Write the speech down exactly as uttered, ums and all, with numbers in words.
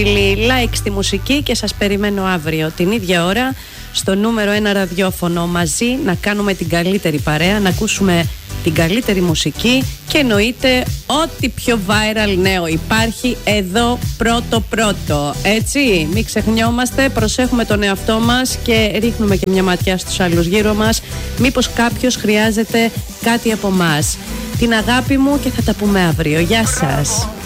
Like στη μουσική και σας περιμένω αύριο την ίδια ώρα στο νούμερο ένα ραδιόφωνο, μαζί να κάνουμε την καλύτερη παρέα, να ακούσουμε την καλύτερη μουσική και εννοείται ό,τι πιο viral νέο υπάρχει εδώ πρώτο πρώτο. Έτσι, μην ξεχνιόμαστε, προσέχουμε τον εαυτό μας και ρίχνουμε και μια ματιά στους άλλους γύρω μας, μήπως κάποιος χρειάζεται κάτι από μας. Την αγάπη μου και θα τα πούμε αύριο. Γεια σας.